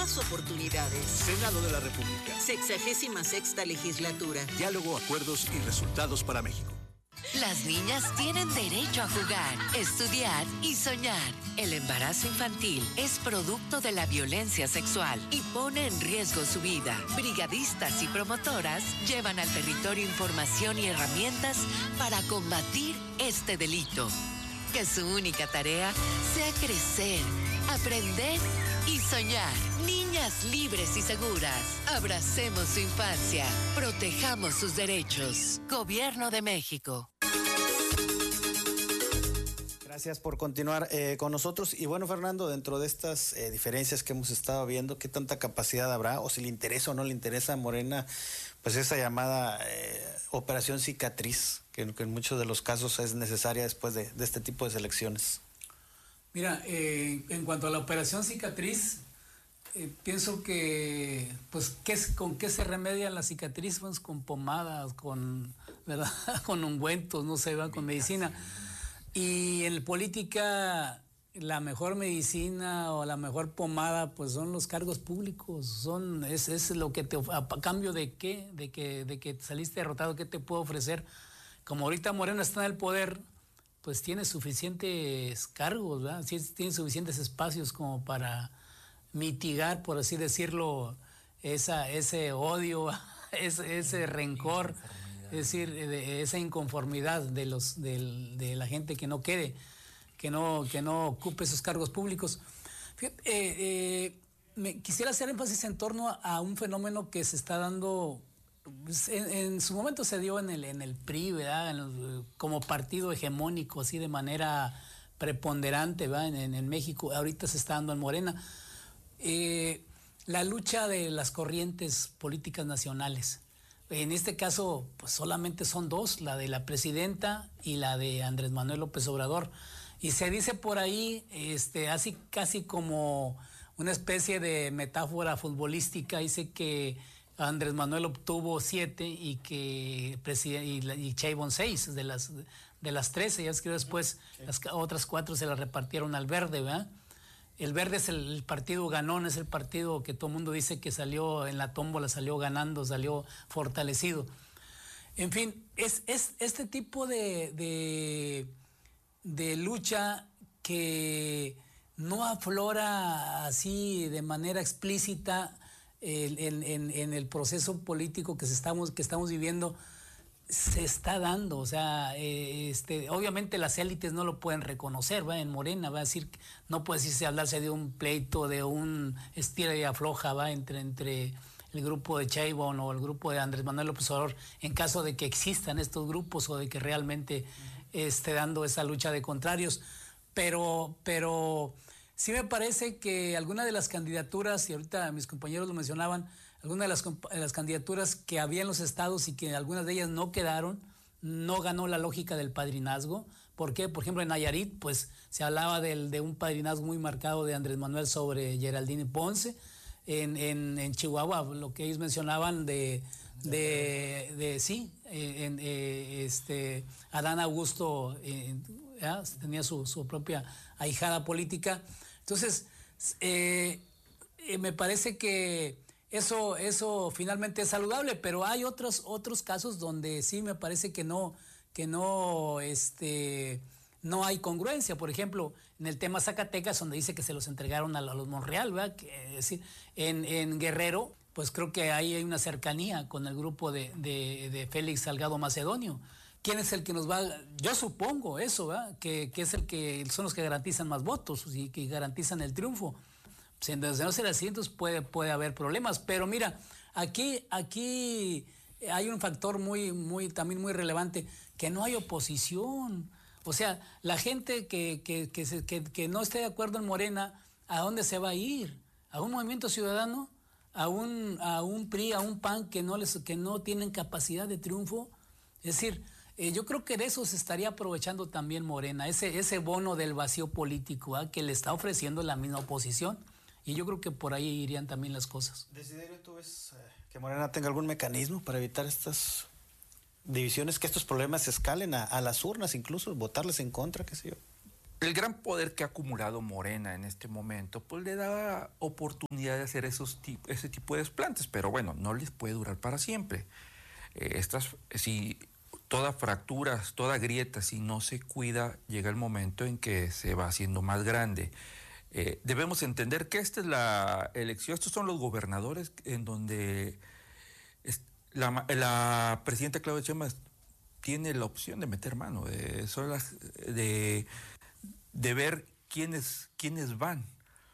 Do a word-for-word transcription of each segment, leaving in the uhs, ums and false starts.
nuevas oportunidades. Senado de la República. Sexagésima sexta legislatura. Diálogo, acuerdos y resultados para México. Las niñas tienen derecho a jugar, estudiar y soñar. El embarazo infantil es producto de la violencia sexual y pone en riesgo su vida. Brigadistas y promotoras llevan al territorio información y herramientas para combatir este delito. Que su única tarea sea crecer, aprender y soñar. Niñas libres y seguras. Abracemos su infancia. Protejamos sus derechos. Gobierno de México. Gracias por continuar eh, con nosotros. Y bueno, Fernando, dentro de estas eh, diferencias que hemos estado viendo, ¿qué tanta capacidad habrá? O si le interesa o no le interesa a Morena, pues esa llamada eh, operación cicatriz, que, que en muchos de los casos es necesaria después de, de este tipo de selecciones. Mira, eh, en cuanto a la operación cicatriz, eh, pienso que, pues, ¿qué es, ¿con qué se remedia la cicatriz? Pues con pomadas, con, ¿verdad? Con ungüentos, no sé, ¿verdad? Con medicina. Y en política, la mejor medicina o la mejor pomada, pues son los cargos públicos. Son, es, es lo que te, a, a cambio de qué, de que, de que saliste derrotado, ¿qué te puedo ofrecer? Como ahorita Morena está en el poder, pues tiene suficientes cargos, ¿verdad? Sí, tiene suficientes espacios como para mitigar, por así decirlo, esa, ese odio, ese, ese rencor. Es decir, de esa inconformidad de los de, de la gente que no quede, que no que no ocupe esos cargos públicos. Fíjate, eh, eh, me quisiera hacer énfasis en torno a, a un fenómeno que se está dando, pues, en, en su momento se dio en el en el P R I, ¿verdad? En los, como partido hegemónico, así de manera preponderante, ¿verdad? En, en, en México. Ahorita se está dando en Morena. Eh, la lucha de las corrientes políticas nacionales. En este caso, pues solamente son dos, la de la presidenta y la de Andrés Manuel López Obrador. Y se dice por ahí, este, así casi como una especie de metáfora futbolística, dice que Andrés Manuel obtuvo siete y que y, y Sheinbaum seis de las de las trece, ya es que después sí. Las otras cuatro se las repartieron al Verde, ¿verdad? El Verde es el, el partido ganón, es el partido que todo el mundo dice que salió en la tómbola, salió ganando, salió fortalecido. En fin, es, es este tipo de, de, de lucha que no aflora así de manera explícita en, en, en, en el proceso político que, se estamos, que estamos viviendo, se está dando, o sea, eh, este, obviamente las élites no lo pueden reconocer, va en Morena, va a decir, no puede decirse hablarse de un pleito, de un estira y afloja, va entre entre el grupo de Sheinbaum o el grupo de Andrés Manuel López Obrador, en caso de que existan estos grupos o de que realmente uh-huh. esté dando esa lucha de contrarios, pero, pero sí me parece que alguna de las candidaturas, y ahorita mis compañeros lo mencionaban, algunas de las, de las candidaturas que había en los estados y que algunas de ellas no quedaron, no ganó la lógica del padrinazgo. ¿Por qué? Por ejemplo, en Nayarit, pues se hablaba del, de un padrinazgo muy marcado de Andrés Manuel sobre Geraldine Ponce. En, en, en Chihuahua, lo que ellos mencionaban de, de, de sí, en, eh, este, Adán Augusto eh, tenía su, su propia ahijada política. Entonces, eh, eh, me parece que Eso, eso finalmente es saludable, pero hay otros, otros casos donde sí me parece que no, que no, este, no hay congruencia. Por ejemplo, en el tema Zacatecas, donde dice que se los entregaron a, a los Monreal, ¿verdad? Que, es decir, en, en Guerrero, pues creo que ahí hay una cercanía con el grupo de, de, de Félix Salgado Macedonio. ¿Quién es el que nos va? Yo supongo eso, ¿verdad? Que, que es el que son los que garantizan más votos y que garantizan el triunfo. Si no ser así, entonces puede, puede haber problemas. Pero mira, aquí, aquí hay un factor muy, muy, también muy relevante, que no hay oposición. O sea, la gente que, que, que, se, que, que no esté de acuerdo en Morena, ¿a dónde se va a ir? ¿A un Movimiento Ciudadano? ¿A un, a un P R I, a un P A N que no, les, que no tienen capacidad de triunfo? Es decir, eh, yo creo que de eso se estaría aprovechando también Morena, ese, ese bono del vacío político, ¿eh? Que le está ofreciendo la misma oposición. Y yo creo que por ahí irían también las cosas. Desiderio, ¿tú ves eh, que Morena tenga algún mecanismo para evitar estas divisiones, que estos problemas se escalen a, a las urnas, incluso votarles en contra, qué sé yo? el gran poder que ha acumulado Morena en este momento, pues le da oportunidad de hacer esos ese tipo de desplantes, pero bueno, no les puede durar para siempre. Eh, estas, si toda fractura, toda grieta, si no se cuida, llega el momento en que se va haciendo más grande. Eh, debemos entender que esta es la elección, estos son los gobernadores en donde es, la, la presidenta Claudia Sheinbaum tiene la opción de meter mano, de, son las, de, de ver quiénes, quiénes van.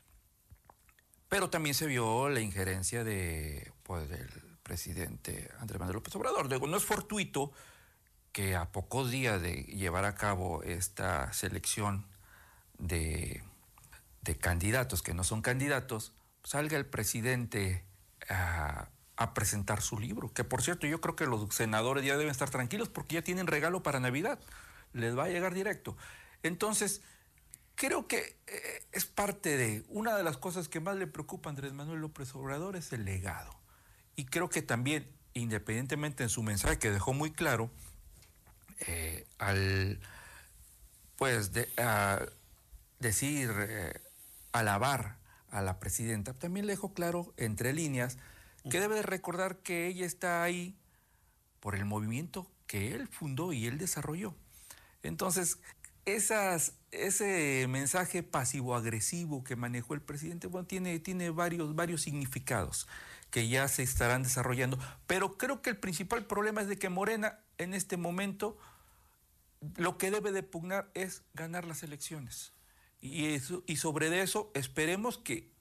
Pero también se vio la injerencia de, pues, del presidente Andrés Manuel López Obrador. Digo, no es fortuito que a pocos días de llevar a cabo esta selección de, de candidatos que no son candidatos, salga el presidente a, a presentar su libro, que por cierto yo creo que los senadores ya deben estar tranquilos porque ya tienen regalo para Navidad, les va a llegar directo. Entonces, creo que eh, es parte de, una de las cosas que más le preocupa a Andrés Manuel López Obrador es el legado. Y creo que también, independientemente en su mensaje que dejó muy claro, eh, al pues de, a decir, eh, alabar a la presidenta, también le dejó claro, entre líneas, que debe de recordar que ella está ahí por el movimiento que él fundó y él desarrolló. Entonces, esas, ese mensaje pasivo-agresivo que manejó el presidente, bueno, tiene, tiene varios, varios significados que ya se estarán desarrollando, pero creo que el principal problema es de que Morena en este momento lo que debe de pugnar es ganar las elecciones. Y, eso, y sobre eso esperemos que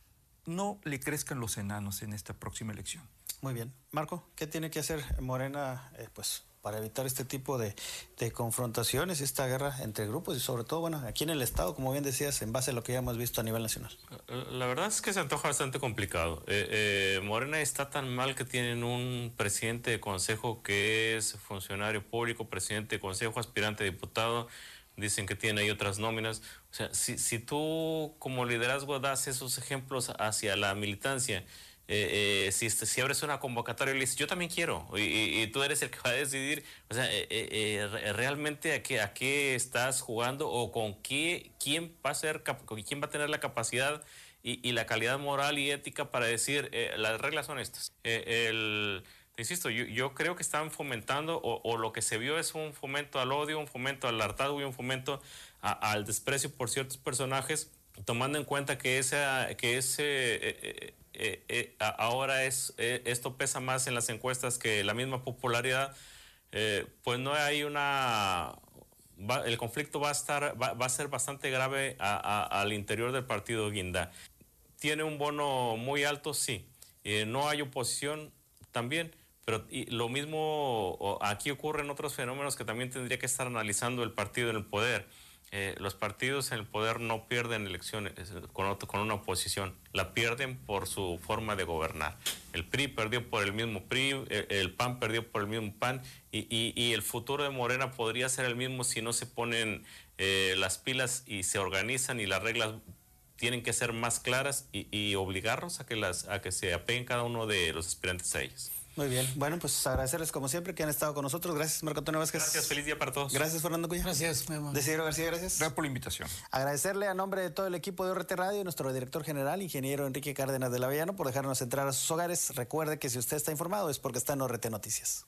no le crezcan los enanos en esta próxima elección. Muy bien. Marco, ¿qué tiene que hacer Morena eh, pues, para evitar este tipo de, de confrontaciones, esta guerra entre grupos y sobre todo, bueno, aquí en el Estado, como bien decías, en base a lo que ya hemos visto a nivel nacional? La verdad es que se antoja bastante complicado. Eh, eh, Morena está tan mal que tienen un presidente de consejo que es funcionario público, presidente de consejo, aspirante a diputado. Dicen que tiene ahí otras nóminas. O sea, si, si tú como liderazgo das esos ejemplos hacia la militancia, eh, eh, si, si abres una convocatoria y le dices, yo también quiero, y, y, y tú eres el que va a decidir, o sea, eh, eh, realmente a qué, a qué estás jugando o con qué, quién va a ser, quién va a tener la capacidad y, y la calidad moral y ética para decir, eh, las reglas son estas. Eh, el... Te insisto, yo, yo creo que están fomentando, o, o lo que se vio es un fomento al odio, un fomento al hartazgo y un fomento a, al desprecio por ciertos personajes, tomando en cuenta que, esa, que ese, eh, eh, eh, ahora es, eh, esto pesa más en las encuestas que la misma popularidad, eh, pues no hay una... Va, el conflicto va a, estar, va, va a ser bastante grave a, a, al interior del partido Guinda. ¿Tiene un bono muy alto? Sí. Eh, no hay oposición también. Pero y lo mismo aquí ocurren otros fenómenos que también tendría que estar analizando el partido en el poder. Eh, los partidos en el poder no pierden elecciones con, otro, con una oposición, la pierden por su forma de gobernar. El P R I perdió por el mismo P R I, el, el P A N perdió por el mismo P A N, y, y, y el futuro de Morena podría ser el mismo si no se ponen eh, las pilas y se organizan y las reglas tienen que ser más claras y, y obligarlos a que, las, a que se apeguen cada uno de los aspirantes a ellas. Muy bien. Bueno, pues agradecerles como siempre que han estado con nosotros. Gracias, Marco Antonio Vázquez. Gracias, feliz día para todos. Gracias, Fernando Cuya. Gracias, mi amor. Desidero García, gracias. Gracias por la invitación. Agradecerle a nombre de todo el equipo de O R T Radio y nuestro director general, ingeniero Enrique Cárdenas de la Avellano, por dejarnos entrar a sus hogares. Recuerde que si usted está informado es porque está en O R T Noticias.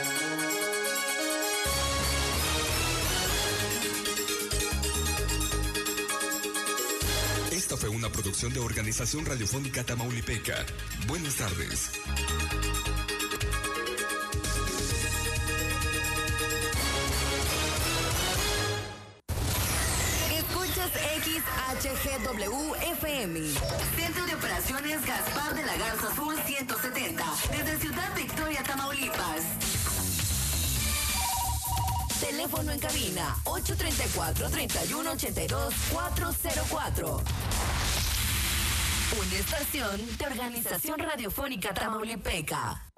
Esta fue una producción de Organización Radiofónica Tamaulipeca. Buenas tardes. Escuchas X H G W F M. Centro de Operaciones Gaspar de la Garza Azul ciento setenta. Desde Ciudad Victoria, Tamaulipas. Teléfono en cabina ocho tres cuatro, tres uno ocho dos, cuatro cero cuatro. Una estación de Organización Radiofónica Tamaulipeca.